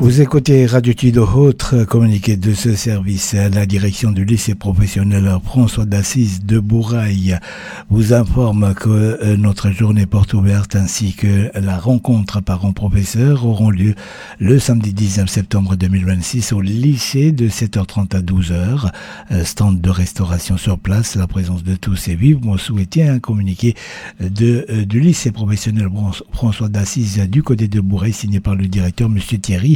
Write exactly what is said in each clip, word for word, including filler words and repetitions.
Vous écoutez Radio Tido, autre communiqué de ce service. La direction du lycée professionnel François d'Assise de Bourail vous informe que notre journée porte ouverte ainsi que la rencontre parents-professeurs auront lieu le samedi dix-neuf septembre deux mille vingt-six au lycée de sept heures trente à douze heures. Stand de restauration sur place, la présence de tous est vivement souhaitée. Un communiqué de, du lycée professionnel François d'Assise du côté de Bourail signé par le directeur M. Thierry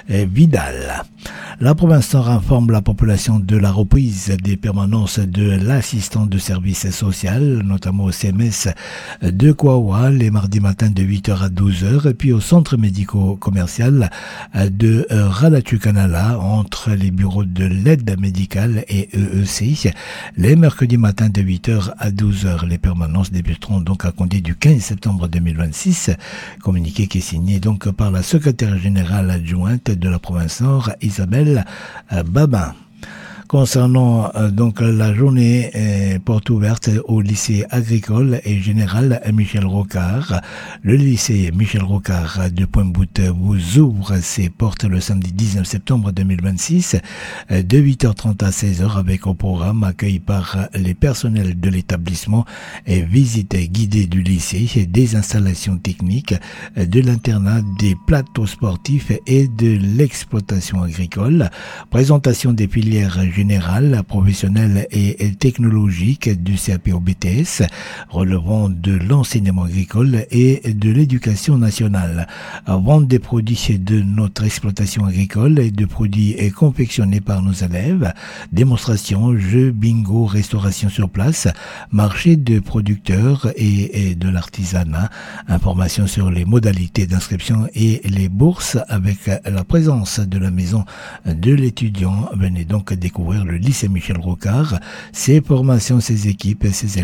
Vidal. La province Nord informe la population de la reprise des permanences de l'assistant de service social, notamment au C M S de Kouawa, les mardis matins de huit heures à douze heures, et puis au centre médico-commercial de Ralatu-Kanala, entre les bureaux de l'aide médicale et E E C, les mercredis matins de huit heures à douze heures. Les permanences débuteront donc à compter du quinze septembre deux mille vingt-six, communiqué qui est signé donc par la secrétaire générale adjointe de la province Nord, Isabelle Babin. Concernant euh, donc la journée euh, porte ouverte au lycée agricole et général Michel Rocard. Le lycée Michel Rocard de Pointe-Boute vous ouvre ses portes le samedi dix-neuf septembre deux mille vingt-six euh, de huit heures trente à seize heures avec au programme accueil par les personnels de l'établissement et visite guidée du lycée, des installations techniques, euh, de l'internat, des plateaux sportifs et de l'exploitation agricole. Présentation des filières générale, professionnelle et technologique du C A P au B T S, relevant de l'enseignement agricole et de l'éducation nationale. Vente des produits de notre exploitation agricole et de produits confectionnés par nos élèves, démonstration, jeux, bingo, restauration sur place, marché de producteurs et, et de l'artisanat, information sur les modalités d'inscription et les bourses avec la présence de la maison de l'étudiant. Venez donc découvrir le lycée Michel Rocard, ses formations, ses équipes, ses élèves.